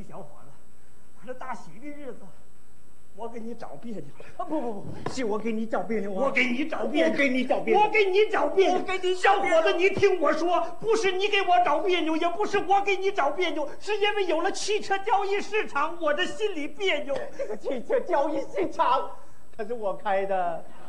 小伙子，我这大喜的日子，我给你找别扭了。啊不，是我给你找别扭啊！我给你找别扭，我给你找别扭，我给你找别扭，我给你小伙子，你听我说，不是你给我找别扭，也不是我给你找别扭，是因为有了汽车交易市场，我这心里别扭。 这个汽车交易市场，可是我开的。